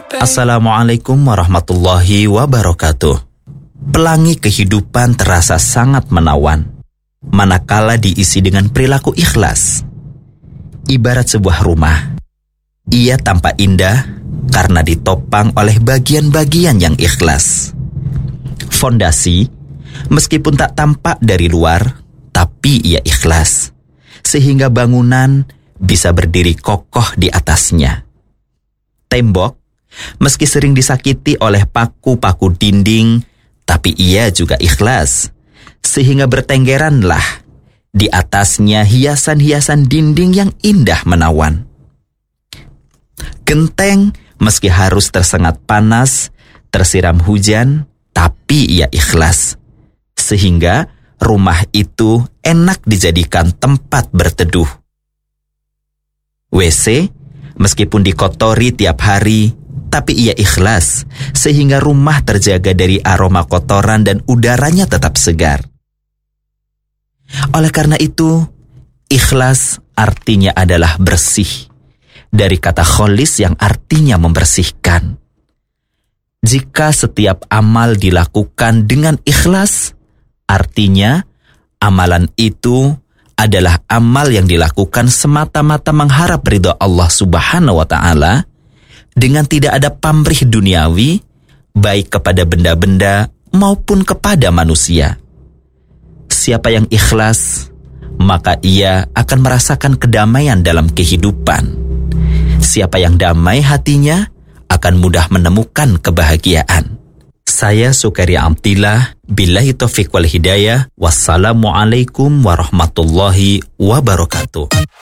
Assalamualaikum warahmatullahi wabarakatuh. Pelangi kehidupan terasa sangat menawan manakala diisi dengan perilaku ikhlas. Ibarat sebuah rumah, ia tampak indah karena ditopang oleh bagian-bagian yang ikhlas. Fondasi, meskipun tak tampak dari luar, tapi ia ikhlas, sehingga bangunan bisa berdiri kokoh di atasnya. Tembok, meski sering disakiti oleh paku-paku dinding, tapi ia juga ikhlas, sehingga bertenggeranlah di atasnya hiasan-hiasan dinding yang indah menawan. Genteng, meski harus tersengat panas, tersiram hujan, tapi ia ikhlas, sehingga rumah itu enak dijadikan tempat berteduh. WC, meskipun dikotori tiap hari, tapi ia ikhlas, sehingga rumah terjaga dari aroma kotoran dan udaranya tetap segar. Oleh karena itu, ikhlas artinya adalah bersih, dari kata kholis yang artinya membersihkan. Jika setiap amal dilakukan dengan ikhlas, artinya amalan itu adalah amal yang dilakukan semata-mata mengharap ridha Allah Subhanahu wa Ta'ala, dengan tidak ada pamrih duniawi, baik kepada benda-benda maupun kepada manusia. Siapa yang ikhlas, maka ia akan merasakan kedamaian dalam kehidupan. Siapa yang damai hatinya akan mudah menemukan kebahagiaan. Saya Sukaria Amtillah, billahi taufiq wal hidayah. Wassalamualaikum warahmatullahi wabarakatuh.